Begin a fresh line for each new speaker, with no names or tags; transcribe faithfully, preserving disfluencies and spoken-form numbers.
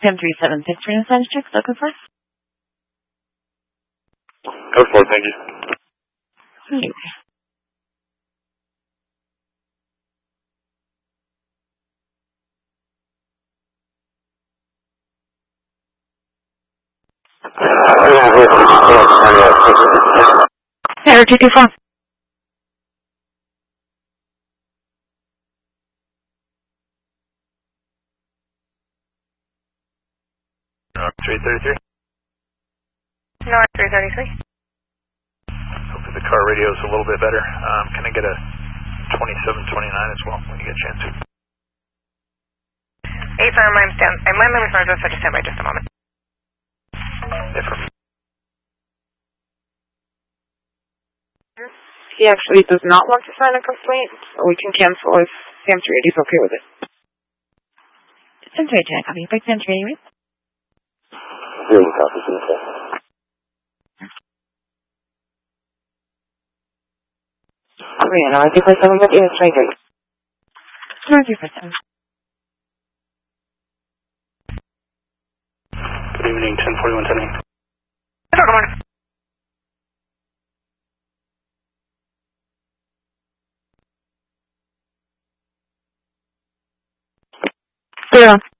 Sam three seven six three message check, looking for?
Go for it, thank you.
Thank you. Tower two two four.
three thirty-three?
North three thirty-three.
Hopefully the car radio is a little bit better. Um, can I get a twenty-seven twenty-nine as well when you get a chance to?
eight five, I'm stand. I'm my memory phone, so just stand by just a moment.
Yeah, for me.
He actually does not want to sign a complaint, so we can cancel if Sam three eighty is okay with it.
Sam three eighty, copy. Break Sam three eighty, right?
Hearing copy, sir.
Oh, yeah, no, I think we're seven with you. It's right here.
North three four seven.
Good evening, ten forty-one ten eight.
Good morning.
Clear on.